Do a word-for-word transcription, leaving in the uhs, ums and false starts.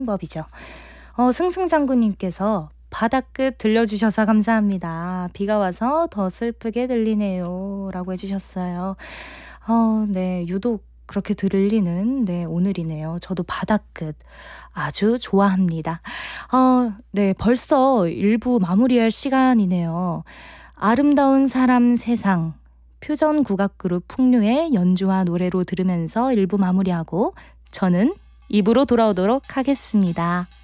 법이죠. 어 승승장구님께서 "바다끝 들려주셔서 감사합니다. 비가 와서 더 슬프게 들리네요." 라고 해 주셨어요. 어 네. 유독 그렇게 들리는 네 오늘이네요. 저도 바다끝 아주 좋아합니다. 어 네. 벌써 일 부 마무리할 시간이네요. 아름다운 사람 세상 퓨전 국악 그룹 풍류의 연주와 노래로 들으면서 일 부 마무리하고 저는 이 부로 돌아오도록 하겠습니다.